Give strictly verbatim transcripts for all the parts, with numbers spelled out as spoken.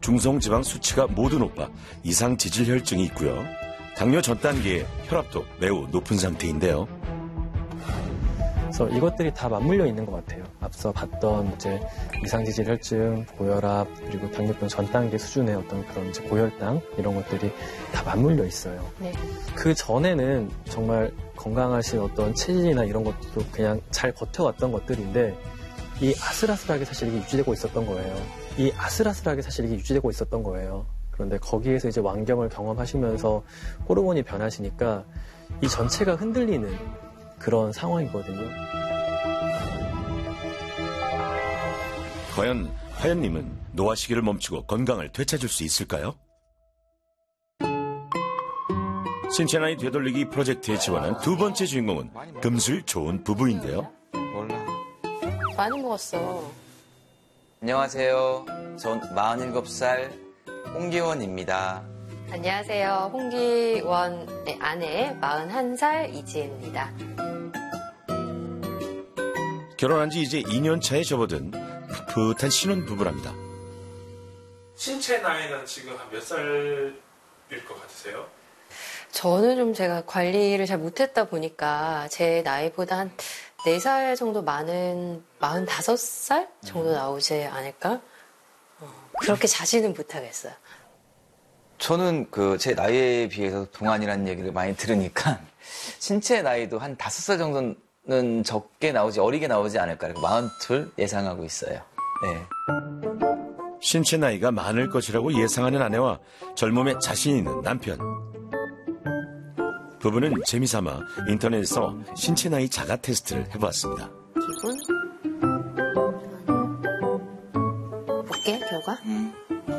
중성지방 수치가 모두 높아 이상 지질혈증이 있고요. 당뇨 전 단계의 혈압도 매우 높은 상태인데요. 그래서 이것들이 다 맞물려 있는 것 같아요. 앞서 봤던 이제 이상지질혈증, 고혈압, 그리고 당뇨병 전 단계 수준의 어떤 그런 이제 고혈당 이런 것들이 다 맞물려 있어요. 네. 그 전에는 정말 건강하신 어떤 체질이나 이런 것도 그냥 잘 버텨왔던 것들인데 이 아슬아슬하게 사실 이게 유지되고 있었던 거예요. 이 아슬아슬하게 사실 이게 유지되고 있었던 거예요. 그런데 거기에서 이제 완경을 경험하시면서 호르몬이 변하시니까 이 전체가 흔들리는 그런 상황이거든요. 과연 화연님은 노화 시기를 멈추고 건강을 되찾을 수 있을까요? 신체 나이 되돌리기 프로젝트에 지원한 두 번째 주인공은 금술 좋은 부부인데요. 몰라. 많이 먹었어. 안녕하세요. 전 마흔일곱 살 홍기원입니다. 안녕하세요. 홍기원의 아내 마흔한 살 이지혜입니다. 결혼한 지 이제 이 년 차에 접어든 풋풋한 신혼부부랍니다. 신체 나이는 지금 한 몇 살일 것 같으세요? 저는 좀 제가 관리를 잘 못했다 보니까 제 나이보다 한 네 살 정도 많은 마흔다섯 살 정도 나오지 않을까? 어, 그렇게 자신은 못하겠어요. 저는 그 제 나이에 비해서 동안이라는 얘기를 많이 들으니까 신체 나이도 한 다섯 살 정도는 적게 나오지 어리게 나오지 않을까 이렇게 마흔둘 예상하고 있어요. 네. 신체 나이가 많을 것이라고 예상하는 아내와 젊음에 자신 있는 남편. 부부는 재미삼아 인터넷에서 신체 나이 자가 테스트를 해보았습니다. 기분? 볼게, 결과? 음.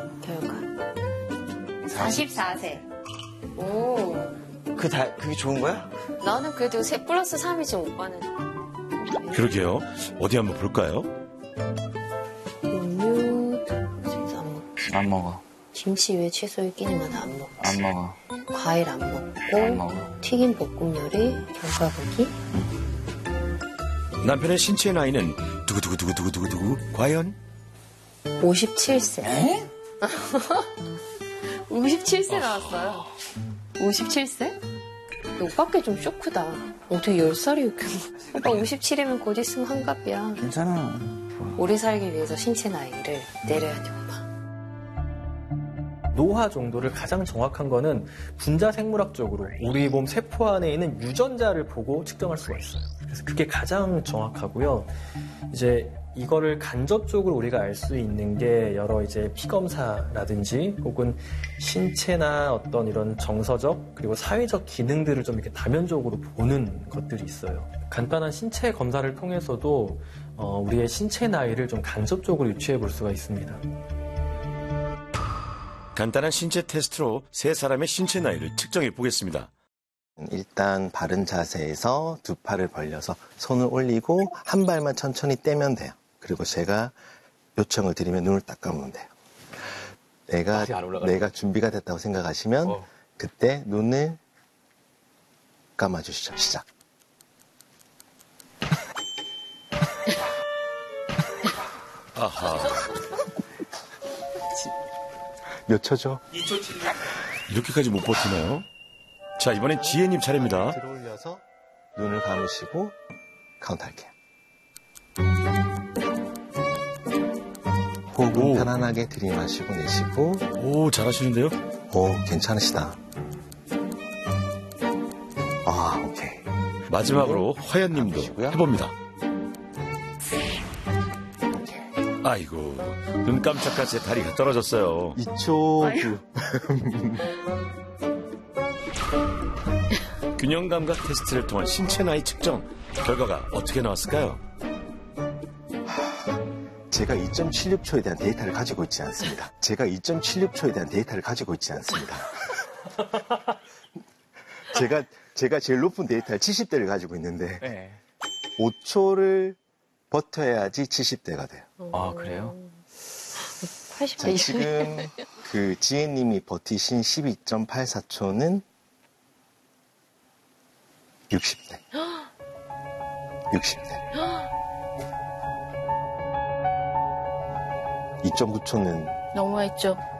결과. 사십사 세. 오. 그 다, 그게 좋은 거야? 나는 그래도 세 플러스 삼이지, 오빠는. 그러게요. 어디 한번 볼까요? 음료, 안 먹지. 안 먹어. 김치 위에 채소에 끼는 건 안 먹지. 안 먹어. 과일 안 먹고. 안 먹어. 튀김 볶음 요리, 결과 보기. 남편의 신체 나이는 두구두구두구두구두구 과연? 오십칠 세. 에? 오십칠 세 나왔어요. 오십칠 세? 오빠께 좀 쇼크다. 어떻게 열 살이 이렇게. 오빠 오십칠이면 곧 있으면 한갑이야. 괜찮아. 오래 살기 위해서 신체 나이를 내려야지, 오빠. 노화 정도를 가장 정확한 거는 분자 생물학적으로 우리 몸 세포 안에 있는 유전자를 보고 측정할 수가 있어요. 그래서 그게 가장 정확하고요. 이제 이거를 간접적으로 우리가 알 수 있는 게 여러 이제 피검사라든지 혹은 신체나 어떤 이런 정서적 그리고 사회적 기능들을 좀 이렇게 다면적으로 보는 것들이 있어요. 간단한 신체 검사를 통해서도 어, 우리의 신체 나이를 좀 간접적으로 유추해 볼 수가 있습니다. 간단한 신체 테스트로 세 사람의 신체 나이를 측정해 보겠습니다. 일단 바른 자세에서 두 팔을 벌려서 손을 올리고 한 발만 천천히 떼면 돼요. 그리고 제가 요청을 드리면 눈을 딱 감으면 돼요. 내가, 내가 준비가 됐다고 생각하시면 어. 그때 눈을 감아주시죠. 시작. 아하. 몇 초죠? 이 초 칠. 이렇게까지 못 버티나요? 자, 이번엔 지혜님 차례입니다. 들어올려서 눈을 감으시고 카운트 할게요. 호흡 편안하게 들이마시고 내쉬고. 오, 잘하시는데요? 오, 괜찮으시다. 아, 오케이. 마지막으로 화연님도 감으시고요. 해봅니다. 아이고, 눈 깜짝할 새 다리가 떨어졌어요. 이 초 구. 균형 감각 테스트를 통한 신체 나이 측정 결과가 어떻게 나왔을까요? 제가 이 점 칠육 초에 대한 데이터를 가지고 있지 않습니다. 제가 이 점 칠육 초에 대한 데이터를 가지고 있지 않습니다. 제가 제가 제일 높은 데이터를 칠십 대를 가지고 있는데 네. 오 초를 버텨야지 칠십 대가 돼요. 아, 그래요? 팔십 자, 대 지금 그 지혜님이 버티신 십이 점 팔사 초는 육십 대. 육십 대. 이 점 구 초는 너무했죠.